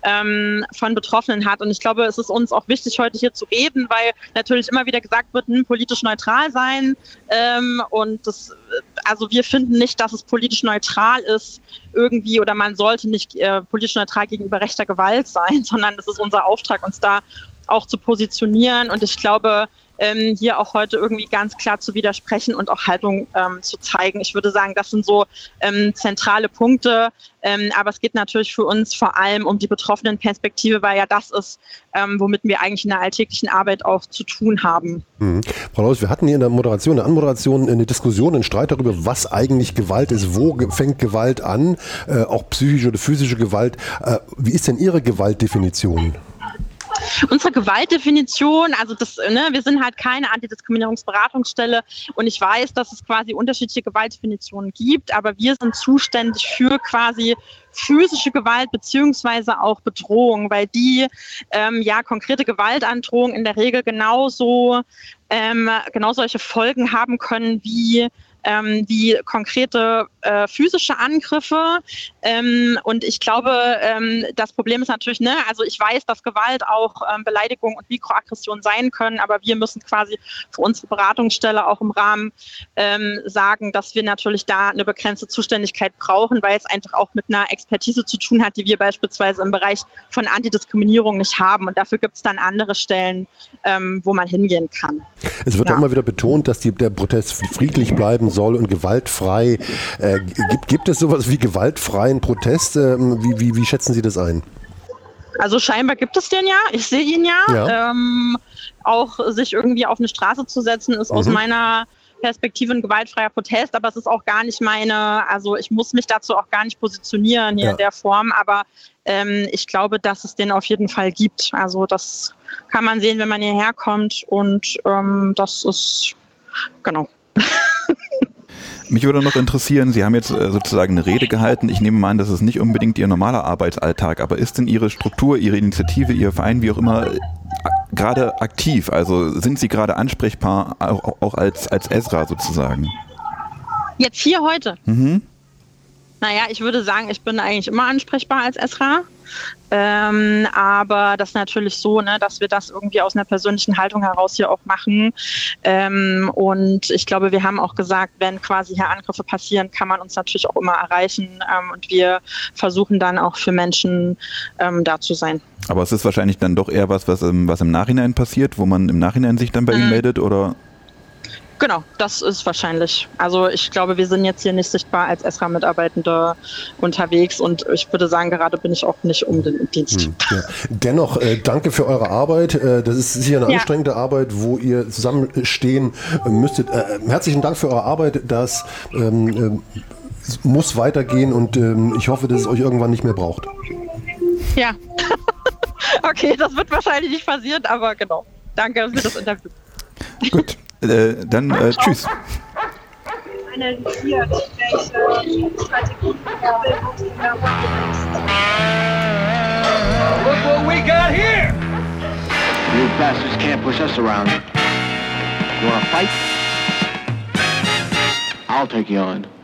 von Betroffenen hat. Und ich glaube, es ist uns auch wichtig, heute hier zu reden, weil natürlich immer wieder gesagt wird, politisch neutral sein. Also wir finden nicht, dass es politisch neutral ist irgendwie, oder man sollte nicht politisch neutral gegenüber rechter Gewalt sein, sondern es ist unser Auftrag, uns da auch zu positionieren. Und ich glaube, hier auch heute irgendwie ganz klar zu widersprechen und auch Haltung zu zeigen. Ich würde sagen, das sind so zentrale Punkte, aber es geht natürlich für uns vor allem um die Betroffenenperspektive, weil ja das ist, womit wir eigentlich in der alltäglichen Arbeit auch zu tun haben. Frau Leuss, wir hatten hier in der Anmoderation eine Diskussion, einen Streit darüber, was eigentlich Gewalt ist, wo fängt Gewalt an, auch psychische oder physische Gewalt. Wie ist denn Ihre Gewaltdefinition? Unsere Gewaltdefinition, also wir sind halt keine Antidiskriminierungsberatungsstelle und ich weiß, dass es quasi unterschiedliche Gewaltdefinitionen gibt, aber wir sind zuständig für quasi physische Gewalt beziehungsweise auch Bedrohung, weil die konkrete Gewaltandrohung in der Regel genau solche Folgen haben können wie konkrete physische Angriffe. Und ich glaube, das Problem ist natürlich, also ich weiß, dass Gewalt auch Beleidigung und Mikroaggression sein können, aber wir müssen quasi für unsere Beratungsstelle auch im Rahmen sagen, dass wir natürlich da eine begrenzte Zuständigkeit brauchen, weil es einfach auch mit einer Expertise zu tun hat, die wir beispielsweise im Bereich von Antidiskriminierung nicht haben. Und dafür gibt es dann andere Stellen, wo man hingehen kann. Es wird ja immer wieder betont, dass der Protest friedlich bleiben soll und gewaltfrei. Gibt es sowas wie gewaltfreien Protest? Wie schätzen Sie das ein? Also scheinbar gibt es den ja. Ich sehe ihn ja. Auch sich irgendwie auf eine Straße zu setzen, ist aus meiner Perspektive ein gewaltfreier Protest, aber es ist auch gar nicht also ich muss mich dazu auch gar nicht positionieren hier in der Form, aber ich glaube, dass es den auf jeden Fall gibt. Also das kann man sehen, wenn man hierher kommt und das ist, genau. Mich würde noch interessieren, Sie haben jetzt sozusagen eine Rede gehalten. Ich nehme mal an, das ist nicht unbedingt Ihr normaler Arbeitsalltag, aber ist denn Ihre Struktur, Ihre Initiative, Ihr Verein, wie auch immer, gerade aktiv? Also sind Sie gerade ansprechbar, auch als Esra sozusagen? Jetzt hier heute? Naja, ich würde sagen, ich bin eigentlich immer ansprechbar als Esra. Aber das ist natürlich so, dass wir das irgendwie aus einer persönlichen Haltung heraus hier auch machen. Und ich glaube, wir haben auch gesagt, wenn quasi hier Angriffe passieren, kann man uns natürlich auch immer erreichen. Und wir versuchen dann auch für Menschen da zu sein. Aber es ist wahrscheinlich dann doch eher was im Nachhinein passiert, wo man im Nachhinein sich dann bei Ihnen meldet, oder? Genau, das ist wahrscheinlich. Also ich glaube, wir sind jetzt hier nicht sichtbar als Esra-Mitarbeitende unterwegs und ich würde sagen, gerade bin ich auch nicht um den Dienst. Ja. Dennoch, danke für eure Arbeit. Das ist sicher eine anstrengende Arbeit, wo ihr zusammenstehen müsstet. Herzlichen Dank für eure Arbeit. Das muss weitergehen und ich hoffe, dass es euch irgendwann nicht mehr braucht. Ja, okay, das wird wahrscheinlich nicht passieren, aber genau. Danke für das Interview. Gut. Dann tschüss. Analysiert, welche Strategien Look what we got here! You bastards can't push us around. You wanna fight? I'll take you on.